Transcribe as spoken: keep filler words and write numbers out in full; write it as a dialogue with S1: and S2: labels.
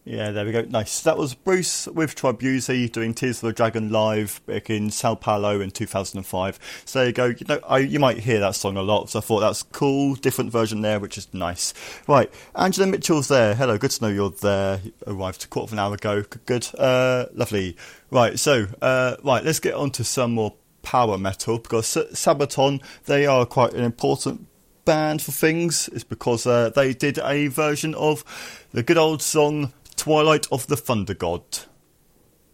S1: Yeah, there we go. Nice. That was Bruce with Tribuzzi doing Tears of the Dragon live back in Sao Paulo in two thousand five. So there you go. You know, I, you might hear that song a lot, so I thought that's cool. Different version there, which is nice. Right, Angela Mitchell's there. Hello, good to know you're there. You arrived a quarter of an hour ago. Good. Uh, lovely. Right, so, uh, right, let's get on to some more power metal, because Sabaton, they are quite an important band for things. It's because uh, they did a version of the good old song Twilight of the Thunder God.